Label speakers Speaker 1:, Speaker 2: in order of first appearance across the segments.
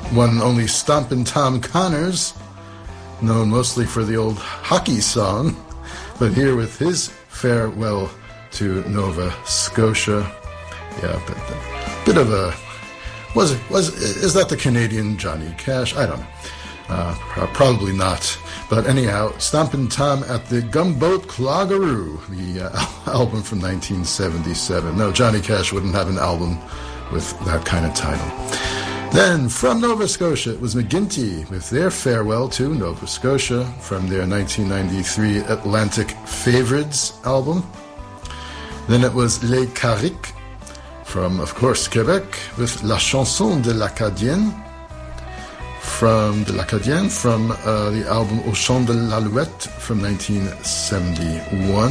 Speaker 1: one and only Stompin' Tom Connors, known mostly for the old hockey song, but here with his farewell to Nova Scotia. Yeah, but a bit of a is that the Canadian Johnny Cash? I don't know. Probably not. But anyhow, Stompin' Tom at the Gumboat Cloggeroo, the album from 1977. No, Johnny Cash wouldn't have an album with that kind of title. Then, from Nova Scotia, it was McGuinty with their farewell to Nova Scotia from their 1993 Atlantic Favorites album. Then it was Les Carriques from, of course, Quebec with La Chanson de l'Acadienne from the album Au Chant de l'Alouette from 1971.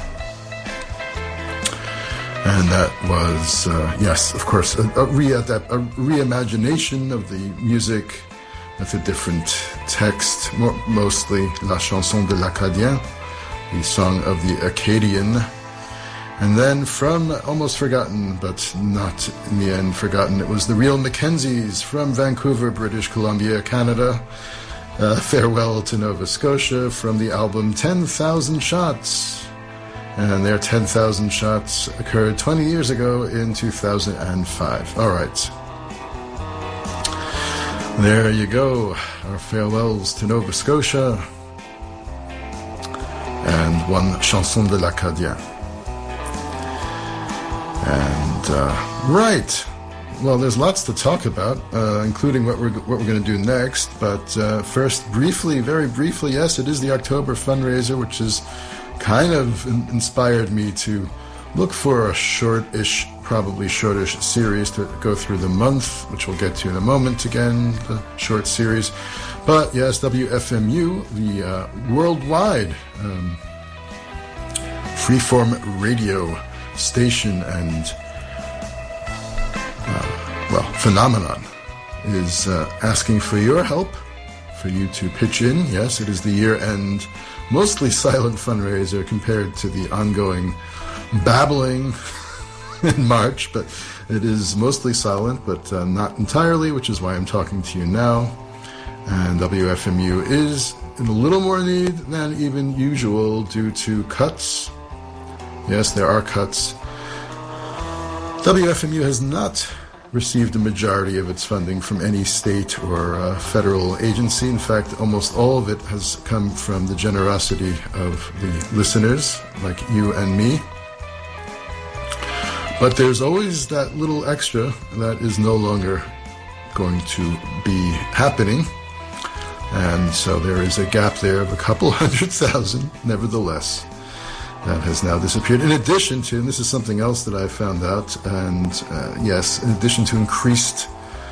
Speaker 1: And that was, yes, of course, a reimagination of the music with a different text, mostly La Chanson de l'Acadien, the song of the Acadian. And then from almost forgotten, but not in the end forgotten, it was the Real Mackenzies from Vancouver, British Columbia, Canada. Farewell to Nova Scotia from the album 10,000 Shots. And their 10,000 Shots occurred 20 years ago in 2005. All right. There you go. Our farewells to Nova Scotia. And one Chanson de l'Acadien. And, right. Well, there's lots to talk about, including what we're going to do next. But first, very briefly, yes, it is the October fundraiser, which has kind of inspired me to look for a probably shortish series to go through the month, which we'll get to in a moment again, the short series. But yes, WFMU, the worldwide freeform radio station and phenomenon, is asking for your help, for you to pitch in. Yes, it is the year-end, mostly silent fundraiser compared to the ongoing babbling in March, but it is mostly silent, but not entirely, which is why I'm talking to you now. And WFMU is in a little more need than even usual due to cuts. Yes, there are cuts. WFMU has not received a majority of its funding from any state or federal agency. In fact, almost all of it has come from the generosity of the listeners, like you and me. But there's always that little extra that is no longer going to be happening. And so there is a gap there of a couple 100,000, nevertheless, that has now disappeared. In addition to, and this is something else that I found out, and yes, in addition to increased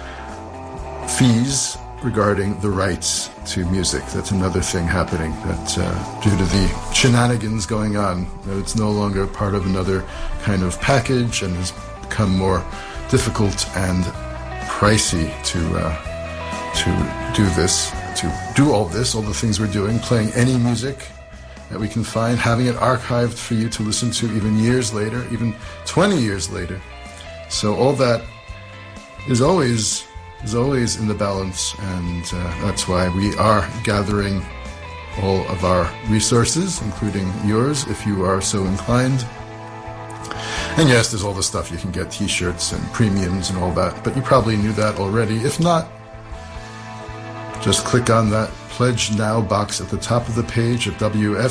Speaker 1: fees regarding the rights to music, that's another thing happening, that due to the shenanigans going on, that it's no longer part of another kind of package and has become more difficult and pricey to do this, to do all this, all the things we're doing, playing any music that we can find, having it archived for you to listen to even years later, even 20 years later. So all that is always in the balance, and that's why we are gathering all of our resources, including yours, if you are so inclined. And yes, there's all the stuff you can get, t-shirts and premiums and all that, but you probably knew that already. If not, just click on that Pledge Now box at the top of the page at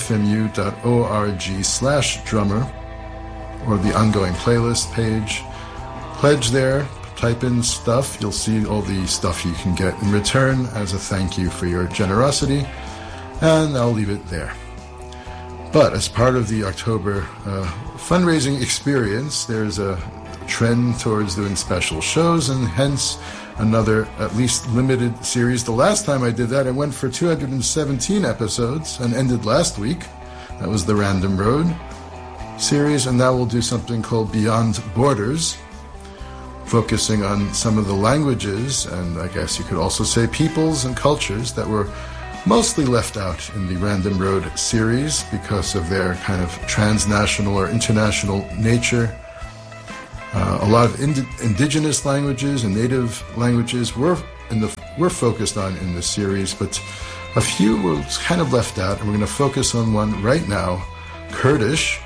Speaker 1: wfmu.org/drummer, or the ongoing playlist page. Pledge there, type in stuff, you'll see all the stuff you can get in return as a thank you for your generosity, and I'll leave it there. But as part of the October fundraising experience, there's a trend towards doing special shows, and hence another at least limited series. The last time I did that, I went for 217 episodes and ended last week. That was the Random Road series, and now we'll do something called Beyond Borders, focusing on some of the languages, and I guess you could also say peoples and cultures that were mostly left out in the Random Road series because of their kind of transnational or international nature. A lot of indigenous languages and native languages were we're focused on in this series, but a few were kind of left out, and we're going to focus on one right now, Kurdish.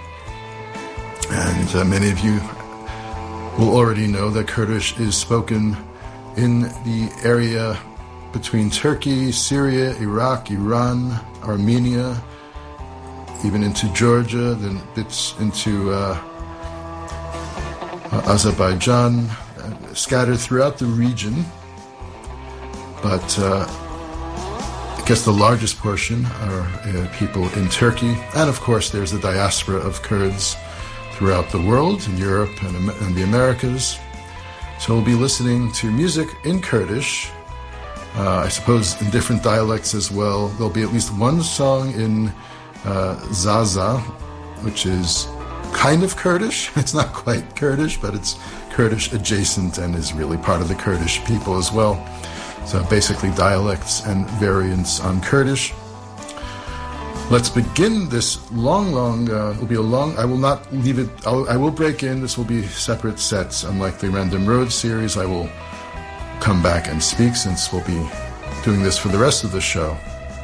Speaker 1: And many of you will already know that Kurdish is spoken in the area between Turkey, Syria, Iraq, Iran, Armenia, even into Georgia, then bits into Azerbaijan, scattered throughout the region. But I guess the largest portion are people in Turkey. And of course, there's the diaspora of Kurds throughout the world, in Europe and the Americas. So we'll be listening to music in Kurdish, I suppose in different dialects as well. There'll be at least one song in Zaza, which is kind of Kurdish. It's not quite Kurdish, but it's Kurdish adjacent and is really part of the Kurdish people as well. So basically dialects and variants on Kurdish. Let's begin this long, it'll be a long, I will not leave it, I will break in, this will be separate sets. Unlike the Random Road series, I will come back and speak since we'll be doing this for the rest of the show.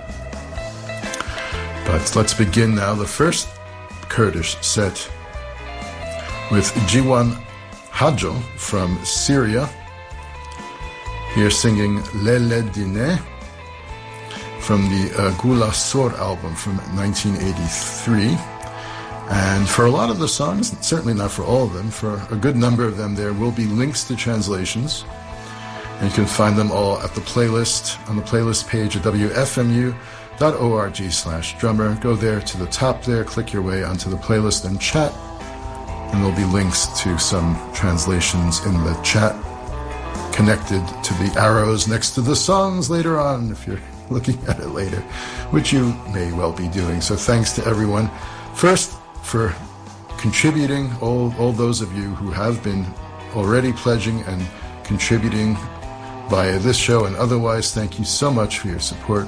Speaker 1: But let's begin now the first Kurdish set with Jiwan Hajo from Syria. Here singing Lele Dine from the Gula Sor album from 1983. And for a lot of the songs, certainly not for all of them, for a good number of them, there will be links to translations. And you can find them all at the playlist, on the playlist page at wfmu.org/drummer. Go there to the top there, click your way onto the playlist and chat. And there'll be links to some translations in the chat connected to the arrows next to the songs later on, if you're looking at it later, which you may well be doing. So thanks to everyone. First, for contributing, all those of you who have been already pledging and contributing via this show and otherwise, thank you so much for your support.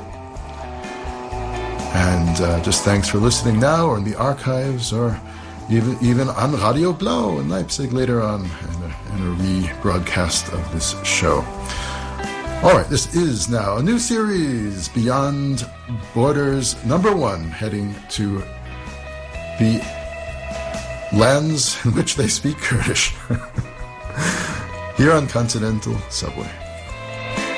Speaker 1: And just thanks for listening now or in the archives or even on Radio Blau in Leipzig later on in a rebroadcast of this show. All right, this is now a new series, Beyond Borders #1, heading to the lands in which they speak Kurdish here on Continental Subway.